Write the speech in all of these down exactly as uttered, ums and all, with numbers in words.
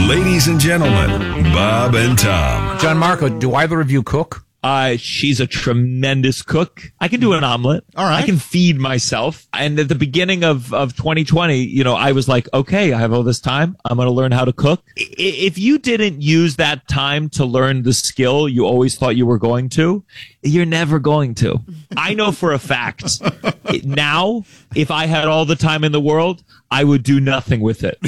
Ladies and gentlemen, Bob and Tom. John Marco, do either of you cook? Uh, she's a tremendous cook. I can do an omelet. All right. I can feed myself. And at the beginning of, of twenty twenty, you know, I was like, okay, I have all this time. I'm going to learn how to cook. I- If you didn't use that time to learn the skill you always thought you were going to, you're never going to. I know for a fact it- now, if I had all the time in the world, I would do nothing with it.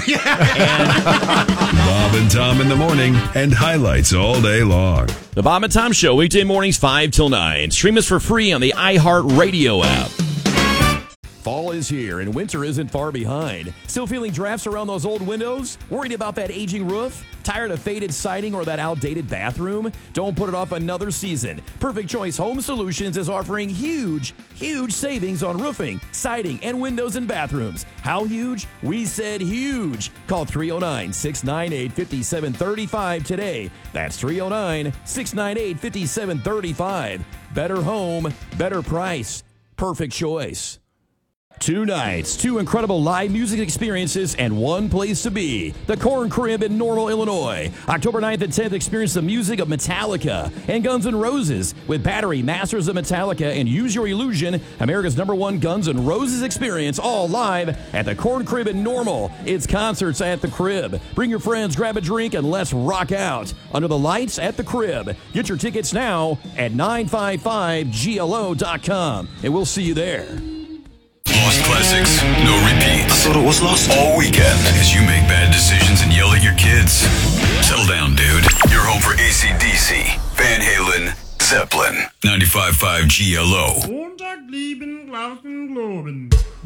Bob and Tom in the morning and highlights all day long. The Bob and Tom Show, weekday mornings five till nine. Stream us for free on the iHeartRadio app. Fall is here and winter isn't far behind. Still feeling drafts around those old windows? Worried about that aging roof? Tired of faded siding or that outdated bathroom? Don't put it off another season. Perfect Choice Home Solutions is offering huge, huge savings on roofing, siding, and windows and bathrooms. How huge? We said huge. Call three oh nine, six nine eight, five seven three five today. That's three oh nine, six nine eight, five seven three five. Better home, better price. Perfect Choice. Two nights, two incredible live music experiences, and one place to be. The Corn Crib in Normal, Illinois. October ninth and tenth, experience the music of Metallica and Guns N' Roses with Battery, Masters of Metallica, and Use Your Illusion, America's number one Guns N' Roses experience, all live at the Corn Crib in Normal. It's concerts at the Crib. Bring your friends, grab a drink, and let's rock out. Under the lights at the Crib. Get your tickets now at nine five five G L O dot com, and we'll see you there. Lost classics, no repeats. I thought it was lost. All weekend as you make bad decisions and yell at your kids. Settle down, dude. You're home for A C D C, Van Halen, Zeppelin, ninety-five point five G L O. Montag, lieben, glauben, globen.